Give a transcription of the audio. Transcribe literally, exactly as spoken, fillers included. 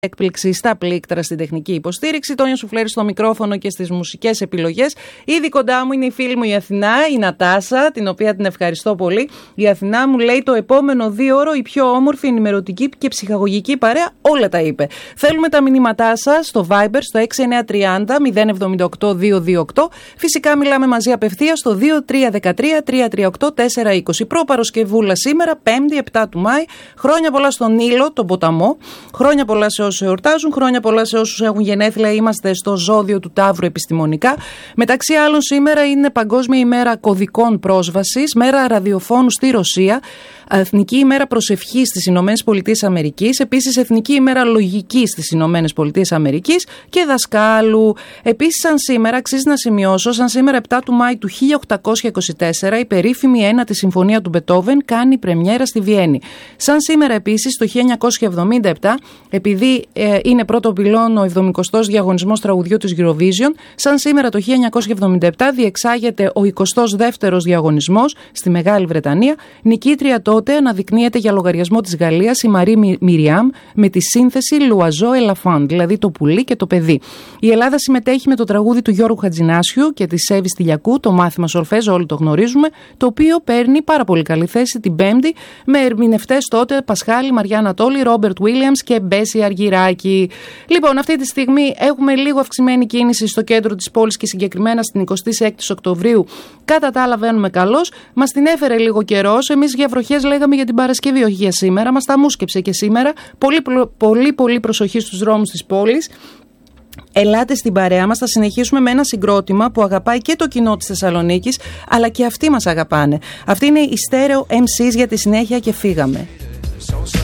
έκπληξη στα πλήκτρα, στην τεχνική υποστήριξη. Τόνια Σουφλέρη στο μικρόφωνο και στις μουσικές επιλογές. Ήδη κοντά μου είναι η φίλη μου η Αθηνά, η Νατάσα, την οποία την ευχαριστώ πολύ. Η Αθηνά μου λέει το επόμενο δύο ώρο η πιο όμορφη, ενημερωτική και ψυχαγωγική παρέα. Όλα τα είπε. Θέλουμε τα μηνύματά σας στο Viber στο έξι εννιά τρία μηδέν μηδέν εβδομήντα οκτώ διακόσια είκοσι οκτώ. Φυσικά μιλάμε μαζί απευθείας στο δύο τρία ένα τρία τρία τρία οκτώ τέσσερα είκοσι. Προπαρασκευούλα σήμερα, πέμπτη επτά του Μάη. Χρόνια πολλά στον Νείλο, τον ποταμό. Χρόνια πολλά σε όσους εορτάζουν. Χρόνια πολλά σε όσους έχουν γενέθλια. Είμαστε στο ζώδιο του Ταύρου επιστημονικά. Μεταξύ άλλων, σήμερα είναι Παγκόσμια ημέρα κωδικών πρόσβασης, μέρα ραδιοφώνου στη Ρωσία, Εθνική ημέρα προσευχής στις Ηνωμένες Πολιτείες Αμερικής, επίσης Εθνική ημέρα λογικής στις Ηνωμένες Πολιτείες Αμερικής και δασκάλου. Επίσης, σαν σήμερα, αξίζει να σημειώσω, σαν σήμερα επτά του Μάη του χίλια οκτακόσια είκοσι τέσσερα, η περίφημη ένατη συμφωνία του Μπετόβεν κάνει πρεμιέρα στη Βιέννη. Σαν σήμερα, επίσης, το χίλια εννιακόσια εβδομήντα επτά, επειδή ε, είναι πρώτο πυλών ο εβδομηκοστός διαγωνισμός τραγουδιού της Eurovision, σαν σήμερα το χίλια εννιακόσια εβδομήντα επτά διεξάγεται ο εικοστός δεύτερος διαγωνισμός στη Μεγάλη Βρετανία. Νικήτρια τότε αναδεικνύεται για λογαριασμό της Γαλλίας η Μαρή Μιριάμ με τη σύνθεση Λουαζό Ελαφάν, δηλαδή το πουλί και το παιδί. Η Ελλάδα συμμετέχει με το τραγούδι του Γιώργου Χατζηνάσιου και της Εύη Στυλιακού, το μάθημα Σολφέζο, όλοι το γνωρίζουμε, το οποίο παίρνει πάρα πολύ καλή θέση την Πέμπτη με ερμηνευτές τότε Πασχάλη, Μαριάννα Τόλη, Ρόμπερτ Βίλιαμς και Μπέση Αργυράκη. Λοιπόν, αυτή τη στιγμή έχουμε λίγο αυξημένη κίνηση στο κέντρο της πόλης και συγκεκριμένα στην εικοστή έκτη Οκτωβρίου. Κατά τα άλλα, βαίνουμε καλώς. Μας την έφερε λίγο καιρός. Εμείς για βροχές λέγαμε για την Παρασκευή, όχι για σήμερα. Μας τα μούσκεψε και σήμερα. Πολύ, πολύ, πολύ προσοχή στους δρόμους της πόλης. Ελάτε στην παρέα μας, θα συνεχίσουμε με ένα συγκρότημα που αγαπάει και το κοινό της Θεσσαλονίκης, αλλά και αυτοί μας αγαπάνε. Αυτοί είναι οι Stereo εμ σις για τη συνέχεια και φύγαμε.